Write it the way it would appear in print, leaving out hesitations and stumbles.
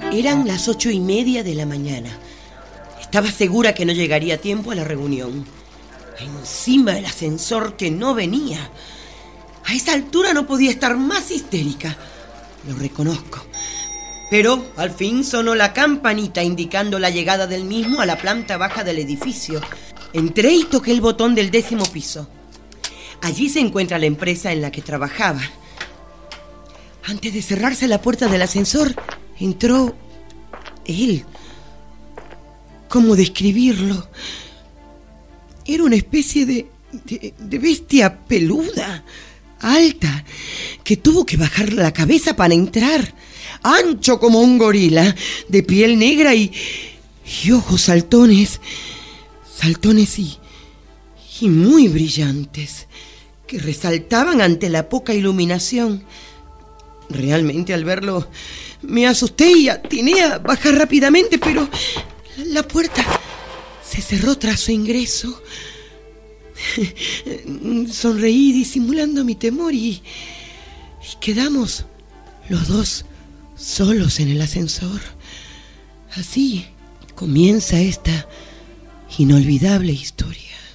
Eran las 8:30 de la mañana. Estaba segura que no llegaría a tiempo a la reunión. Encima el ascensor que no venía. A esa altura no podía estar más histérica. Lo reconozco. Pero al fin sonó la campanita indicando la llegada del mismo a la planta baja del edificio. Entré y toqué el botón del 10º piso. Allí se encuentra la empresa en la que trabajaba. Antes de cerrarse la puerta del ascensor, entró él. ¿Cómo describirlo? Era una especie de bestia peluda, alta, que tuvo que bajar la cabeza para entrar. Ancho como un gorila, de piel negra y ojos saltones y muy brillantes, que resaltaban ante la poca iluminación. Realmente al verlo me asusté y atiné a bajar rápidamente, pero la puerta se cerró tras su ingreso. Sonreí disimulando mi temor y quedamos los dos solos en el ascensor. Así comienza esta inolvidable historia.